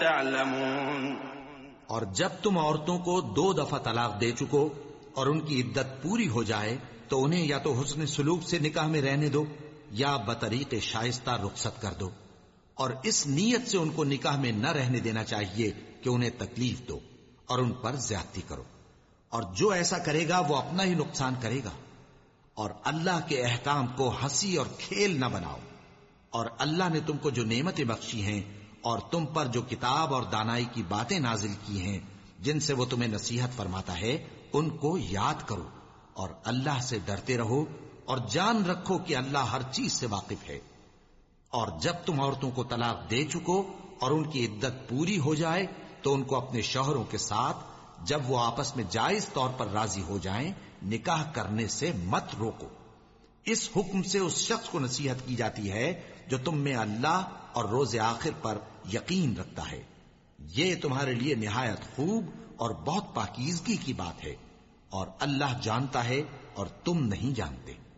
تعلمون۔ اور جب تم عورتوں کو 2 دفعہ طلاق دے چکو اور ان کی عدت پوری ہو جائے تو انہیں یا تو حسن سلوک سے نکاح میں رہنے دو یا بطریق شائستہ رخصت کر دو، اور اس نیت سے ان کو نکاح میں نہ رہنے دینا چاہیے کہ انہیں تکلیف دو اور ان پر زیادتی کرو، اور جو ایسا کرے گا وہ اپنا ہی نقصان کرے گا۔ اور اللہ کے احکام کو ہنسی اور کھیل نہ بناؤ، اور اللہ نے تم کو جو نعمتیں بخشی ہیں اور تم پر جو کتاب اور دانائی کی باتیں نازل کی ہیں جن سے وہ تمہیں نصیحت فرماتا ہے ان کو یاد کرو، اور اللہ سے ڈرتے رہو اور جان رکھو کہ اللہ ہر چیز سے واقف ہے۔ اور جب تم عورتوں کو طلاق دے چکو اور ان کی عدت پوری ہو جائے تو ان کو اپنے شوہروں کے ساتھ جب وہ آپس میں جائز طور پر راضی ہو جائیں نکاح کرنے سے مت روکو۔ اس حکم سے اس شخص کو نصیحت کی جاتی ہے جو تم میں اللہ اور روز آخر پر یقین رکھتا ہے، یہ تمہارے لیے نہایت خوب اور بہت پاکیزگی کی بات ہے، اور اللہ جانتا ہے اور تم نہیں جانتے۔